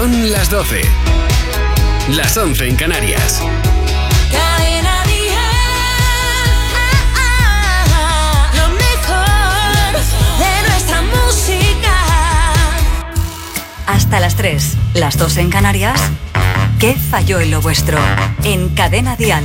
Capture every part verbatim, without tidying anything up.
Son las doce. Las once en Canarias. Cadena Dial. Lo mejor de nuestra música. Hasta las tres, las dos en Canarias. ¿Qué falló en lo vuestro? En Cadena Dial.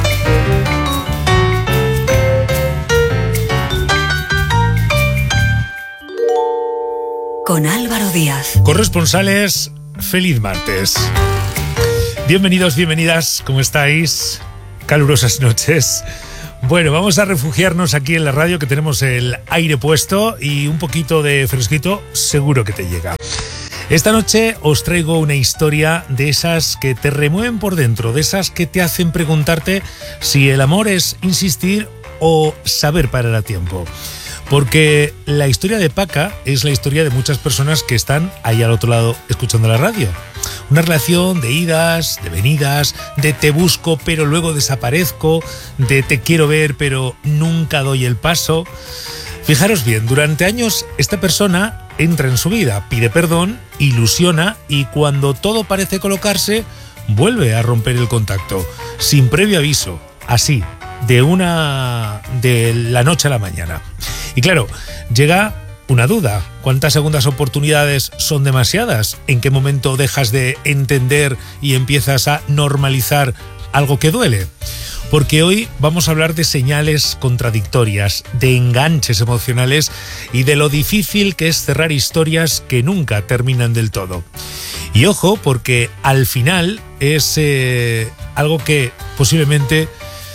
Con Álvaro Díaz. Corresponsales, feliz martes. Bienvenidos, bienvenidas, ¿cómo estáis? Calurosas noches. Bueno, vamos a refugiarnos aquí en la radio, que tenemos el aire puesto y un poquito de fresquito seguro que te llega. Esta noche os traigo una historia de esas que te remueven por dentro, de esas que te hacen preguntarte si el amor es insistir o saber parar a tiempo. Porque la historia de Paca es la historia de muchas personas que están ahí al otro lado escuchando la radio. Una relación de idas, de venidas, de te busco pero luego desaparezco, de te quiero ver pero nunca doy el paso. Fijaros bien, durante años esta persona entra en su vida, pide perdón, ilusiona y cuando todo parece colocarse, vuelve a romper el contacto, sin previo aviso, así, de una de la noche a la mañana. Y claro, llega una duda. ¿Cuántas segundas oportunidades son demasiadas? ¿En qué momento dejas de entender y empiezas a normalizar algo que duele? Porque hoy vamos a hablar de señales contradictorias, de enganches emocionales y de lo difícil que es cerrar historias que nunca terminan del todo. Y ojo, porque al final es eh, algo que posiblemente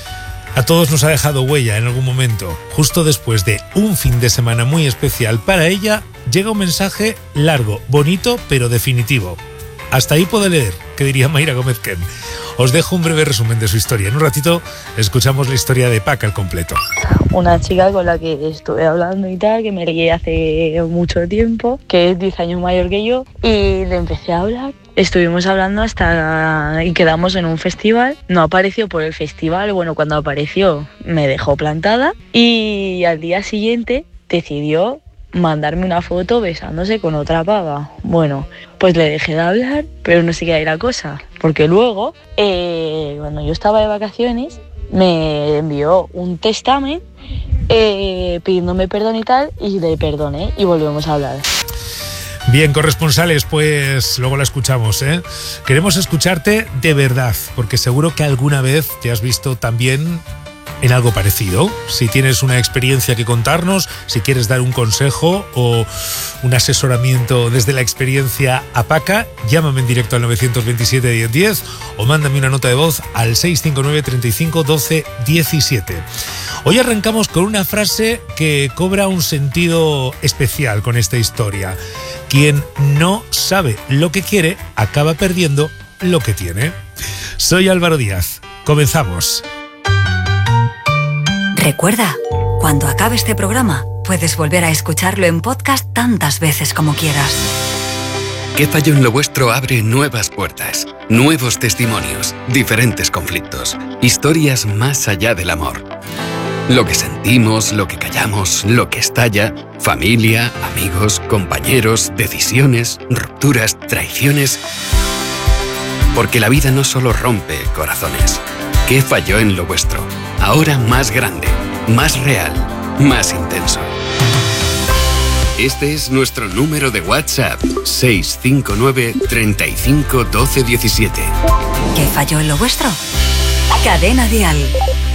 a todos nos ha dejado huella en algún momento. Justo después de un fin de semana muy especial para ella, llega un mensaje largo, bonito, pero definitivo. Hasta ahí puedo leer, que diría Mayra Gómez Ken. Os dejo un breve resumen de su historia. En un ratito escuchamos la historia de Paca al completo. Una chica con la que estuve hablando y tal, que me lié hace mucho tiempo, que es diez años mayor que yo, y le empecé a hablar. Estuvimos hablando hasta y quedamos en un festival. No apareció por el festival. Bueno, cuando apareció me dejó plantada y al día siguiente decidió mandarme una foto besándose con otra pava. Bueno, pues le dejé de hablar, pero no sé qué era la cosa, porque luego, eh, cuando yo estaba de vacaciones, me envió un testamen eh, pidiéndome perdón y tal, y le perdoné y volvemos a hablar. Bien, corresponsales, pues luego la escuchamos, ¿eh? Queremos escucharte de verdad, porque seguro que alguna vez te has visto también en algo parecido. Si tienes una experiencia que contarnos, si quieres dar un consejo o un asesoramiento desde la experiencia a Paca, llámame en directo al nueve dos siete, diez diez o mándame una nota de voz al seis cinco nueve, treinta y cinco, doce, diecisiete. Hoy arrancamos con una frase que cobra un sentido especial con esta historia. Quien no sabe lo que quiere, acaba perdiendo lo que tiene. Soy Álvaro Díaz. Comenzamos. Recuerda, cuando acabe este programa, puedes volver a escucharlo en podcast tantas veces como quieras. ¿Qué falló en lo vuestro? Abre nuevas puertas, nuevos testimonios, diferentes conflictos, historias más allá del amor. Lo que sentimos, lo que callamos, lo que estalla, familia, amigos, compañeros, decisiones, rupturas, traiciones. Porque la vida no solo rompe corazones. ¿Qué falló en lo vuestro? Ahora más grande, más real, más intenso. Este es nuestro número de WhatsApp, seis cinco nueve, treinta y cinco, doce, diecisiete. ¿Qué falló en lo vuestro? Cadena Dial.